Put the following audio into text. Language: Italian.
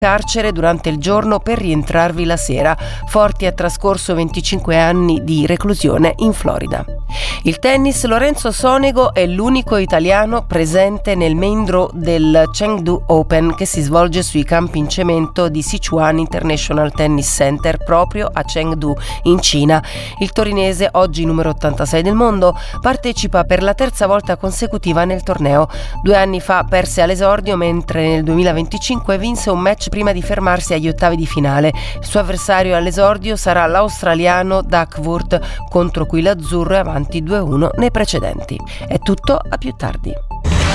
carcere durante il giorno per rientrarvi la sera. Forti ha trascorso 25 anni di reclusione in Florida. Il tennis: Lorenzo Sonego è l'unico italiano presente nel main draw del Chengdu Open, che si svolge sui campi in cemento di Sichuan International Tennis Center proprio a Chengdu in Cina. Il torinese, oggi numero 86 del mondo, partecipa per la terza volta consecutiva nel torneo. 2 anni fa perse all'esordio, mentre nel 2025 vinse un match prima di fermarsi agli ottavi di finale. Il suo avversario all'esordio sarà l'australiano Duckworth, contro cui l'azzurro è avanti 2-1 nei precedenti. È tutto, a più tardi.